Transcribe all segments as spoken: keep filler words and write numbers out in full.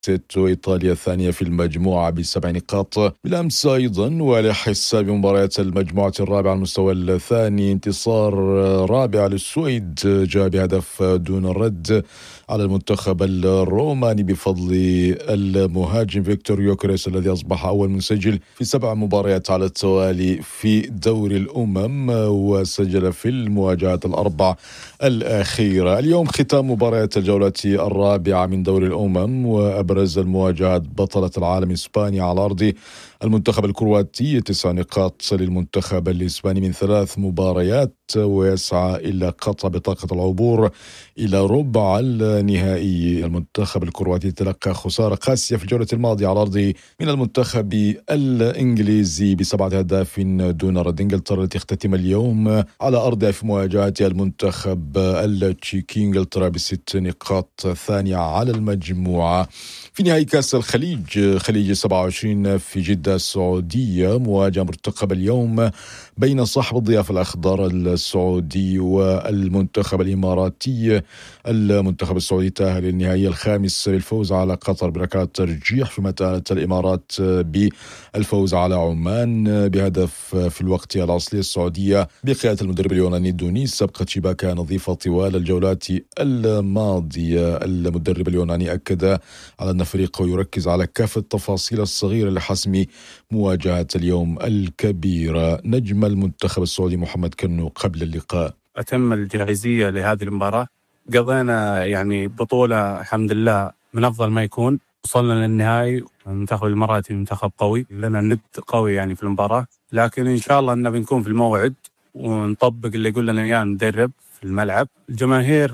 إيطاليا الثانية في المجموعة بسبع نقاط بالأمس أيضا. وعلى حساب مباريات المجموعة الرابعة على المستوى الثاني، انتصار رابع للسويد جاء بهدف دون الرد على المنتخب الروماني بفضل المهاجم فيكتور يوكريس الذي أصبح أول مسجل في سبع مباريات على التوالي في دوري الأمم، وسجل في المواجهات الأربع الأخيرة. اليوم ختام مباريات الجولة الرابعة من دوري الأمم، وأبرز المواجهات بطلة العالم إسبانيا على أرض المنتخب الكرواتي، تسع نقاط للمنتخب الإسباني من ثلاث مباريات، ويسعى إلى قطع بطاقة العبور إلى ربع النهائي. المنتخب الكرواتي تلقى خسارة قاسية في الجولة الماضية على أرض من المنتخب الإنجليزي بسبعة أهداف دون رد. إنجلترا تختتم اليوم على أرضها في مواجهة المنتخب التشيكي، إنجلترا بست نقاط ثانية على المجموعة. في نهائي كأس الخليج خليج سبعة وعشرين في جدة السعودية، مواجهة مرتقبة اليوم بين صاحب الضيافة الأخضر السعودي والمنتخب الإماراتي. المنتخب السعودي تأهل للنهائي الخامس للفوز على قطر بركلات ترجيح، فيما تأهلت الإمارات بالفوز على عمان بهدف في الوقت الأصلي. السعودية بقيادة المدرب اليوناني الدونيس أبقت شباكها نظيفة طوال الجولات الماضية. المدرب اليوناني أكد على أن فريقه يركز على كافة التفاصيل الصغيرة لحسم مواجهة اليوم الكبيرة. نجم المنتخب السعودي محمد كنو قبل اللقاء: أتم الجاهزية لهذه المباراة، قضينا يعني بطولة الحمد لله من أفضل ما يكون، وصلنا للنهائي. المنتخب الإماراتي منتخب قوي، لنا ند قوي يعني في المباراة، لكن إن شاء الله أننا بنكون في الموعد ونطبق اللي يقول لنا إياه المدرب في الملعب. الجماهير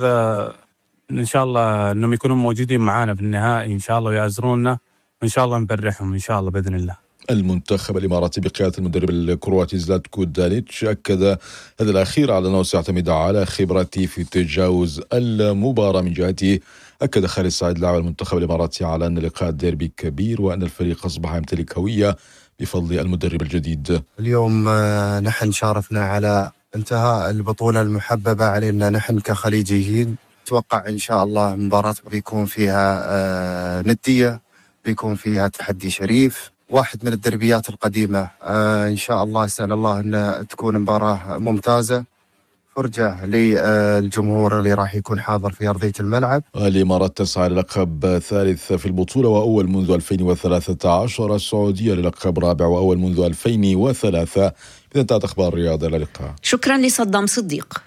إن شاء الله أنهم يكونوا موجودين معانا في النهائي إن شاء الله ويعزرونا، وإن شاء الله نبرحهم إن شاء الله بإذن الله. المنتخب الإماراتي بقيادة المدرب الكرواتي زلاتكو داليتش أكد هذا الأخير على أنه سيعتمد على خبرته في تجاوز المباراة. من جهته أكد خالد سعيد لاعب المنتخب الإماراتي على أن لقاء الديربي كبير، وأن الفريق أصبح يمتلك هوية بفضل المدرب الجديد. اليوم نحن شارفنا على انتهاء البطولة المحببة علينا نحن كخليجيين. أتوقع إن شاء الله مباراة بيكون فيها ندية، بيكون فيها تحدي شريف، واحد من الدربيات القديمة. آه إن شاء الله أسأل الله أن تكون مباراة ممتازة، فرجة للجمهور اللي راح يكون حاضر في أرضية الملعب. الإمارات تسعى للقب ثالث في البطولة وأول منذ ألفين وثلاثة عشر، السعودية للقب رابع وأول منذ ألفين وثلاثة. إذا انتهت أخبار الرياضة، إلى اللقاء. شكرا لصدام صديق.